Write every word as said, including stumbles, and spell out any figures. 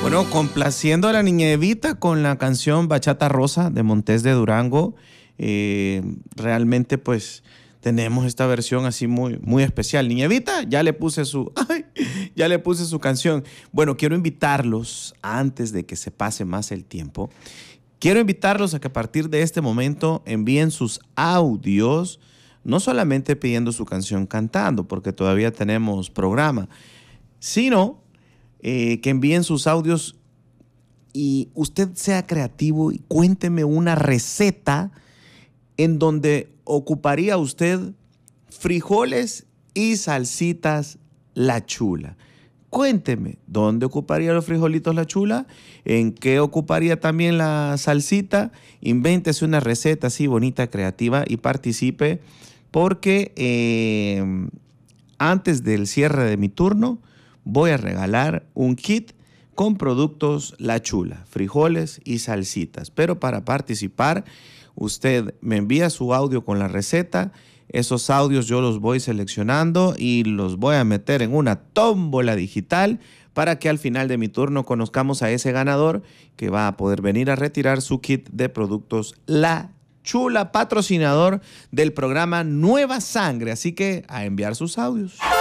Bueno, complaciendo a la niña Evita con la canción Bachata Rosa de Montés de Durango. Eh, realmente pues tenemos esta versión así muy, muy especial. Niña Evita, ya le puse su, ay, ya le puse su canción. Bueno, quiero invitarlos, antes de que se pase más el tiempo, quiero invitarlos a que a partir de este momento envíen sus audios, no solamente pidiendo su canción cantando, porque todavía tenemos programa, sino eh, que envíen sus audios y usted sea creativo y cuénteme una receta en donde ocuparía usted frijoles y salsitas La Chula. Cuénteme, ¿dónde ocuparía los frijolitos La Chula? ¿En qué ocuparía también la salsita? Invéntese una receta así bonita, creativa y participe, porque eh, antes del cierre de mi turno voy a regalar un kit con productos La Chula, frijoles y salsitas. Pero para participar, usted me envía su audio con la receta. Esos audios yo los voy seleccionando y los voy a meter en una tómbola digital para que al final de mi turno conozcamos a ese ganador que va a poder venir a retirar su kit de productos La Chula, patrocinador del programa Nueva Sangre. Así que a enviar sus audios.